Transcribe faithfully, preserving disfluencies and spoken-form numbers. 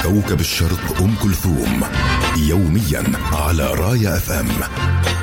كوكب الشرق أم كلثوم، يوميا على رايا اف ام.